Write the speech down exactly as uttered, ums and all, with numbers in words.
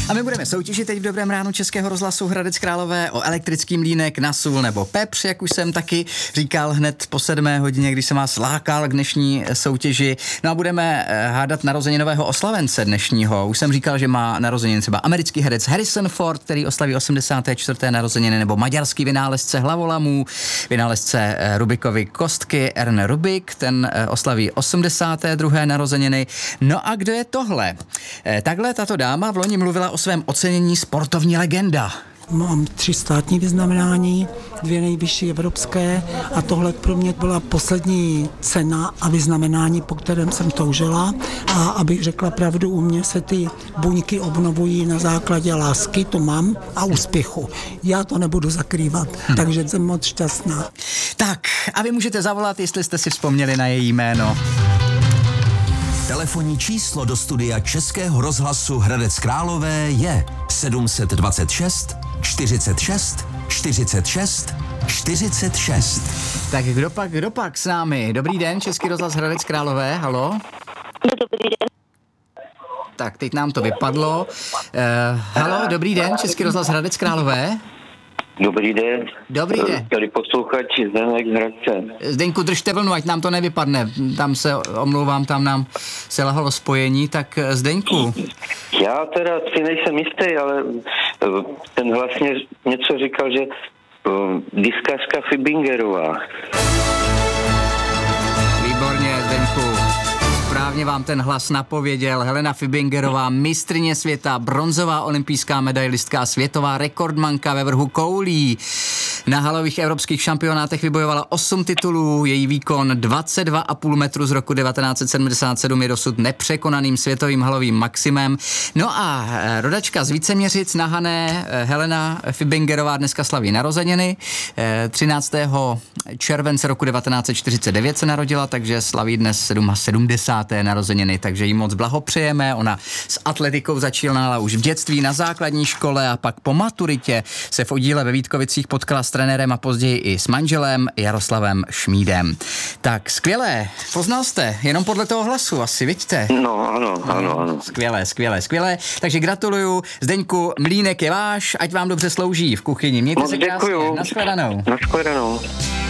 A my budeme soutěžit teď v Dobrém ránu Českého rozhlasu Hradec Králové o elektrický mlýnek na sůl nebo pepř, jak už jsem taky říkal hned po sedmé hodině, když jsem vás lákal k dnešní soutěži. No a budeme hádat narozeninového oslavence dnešního. Už jsem říkal, že má narozeniny třeba americký herec Harrison Ford, který oslaví osmdesáté čtvrté narozeniny, nebo maďarský vynálezce hlavolamů, vynálezce Rubikovy kostky Ern Rubik, ten oslaví osmdesáté druhé narozeniny. No a kdo je tohle? Takhle tato dáma v loni mluvila o svém ocenění sportovní legenda. Mám tři státní vyznamenání, dvě nejvyšší evropské a tohle pro mě byla poslední cena a vyznamenání, po kterém jsem toužila. A abych řekla pravdu, u mě se ty buňky obnovují na základě lásky, to mám, a úspěchu. Já to nebudu zakrývat, hm. takže jsem moc šťastná. Tak a vy můžete zavolat, jestli jste si vzpomněli na její jméno. Telefonní číslo do studia Českého rozhlasu Hradec Králové je sedm set dvacet šest čtyřicet šest čtyřicet šest čtyřicet šest. Tak kdo pak, kdo pak s námi? Dobrý den, Český rozhlas Hradec Králové, halo? Dobrý den. Tak, teď nám to vypadlo. Uh, halo, dobrý den, Český rozhlas Hradec Králové. Dobrý den. Dobrý den. Tady posluchač Zdeněk z Hradce. Zdeňku, držte vlnu, ať nám to nevypadne. Tam se omlouvám, tam nám selhalo spojení. Tak Zdeňku. Já teda si nejsem jistý, ale ten vlastně něco říkal, že uh, diskařka Fibingerová. Výborně, Zdeňku. Správně vám ten hlas napověděl. Helena Fibingerová, mistryně světa, bronzová olympijská medailistka, světová rekordmanka ve vrhu koulí. Na halových evropských šampionátech vybojovala osm titulů, její výkon dvacet dva a půl metru z roku devatenáct set sedmdesát sedm je dosud nepřekonaným světovým halovým maximem. No a rodačka z Víceměřic na Hané, Helena Fibingerová dneska slaví narozeniny. třináctého července roku devatenáct set čtyřicet devět se narodila, takže slaví dnes sedmdesáté narozeniny, takže jí moc blahopřejeme. Ona s atletikou začínala už v dětství na základní škole a pak po maturitě se v oddíle ve Vítkovicích potkala s trenérem a později i s manželem Jaroslavem Šmídem. Tak skvělé, poznal jste, jenom podle toho hlasu asi, vidíte? No, ano, ano, ano. Skvělé, skvělé, skvělé. Takže gratuluju, Zdeňku, mlýnek je váš, ať vám dobře slouží v kuchyni. Mějte Moc se krásně. děkuju. Nashledanou. Nashledanou.